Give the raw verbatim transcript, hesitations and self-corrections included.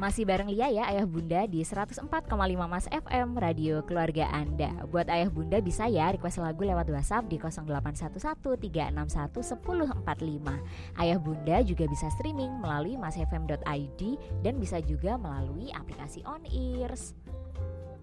Masih bareng Lia ya Ayah Bunda di seratus empat koma lima Mas F M Radio Keluarga Anda. Buat Ayah Bunda bisa ya request lagu lewat WhatsApp di nol delapan satu satu tiga enam satu satu nol empat lima. Ayah Bunda juga bisa streaming melalui masfm dot i d dan bisa juga melalui aplikasi On Ears.